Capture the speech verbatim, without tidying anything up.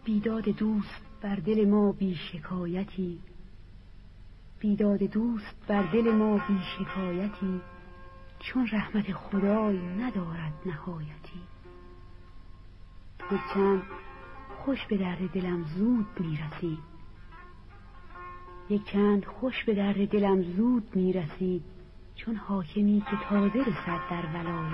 بیداد دوست بر دل ما بی شکایتی، بیداد دوست بر دل ما بی شکایتی، چون رحمت خدای ندارد نهایتی. یک چند خوش به درد دلم زود میرسید، یک چند خوش به درد دلم زود میرسید، چون حاکمی که تازه رسد در ولایت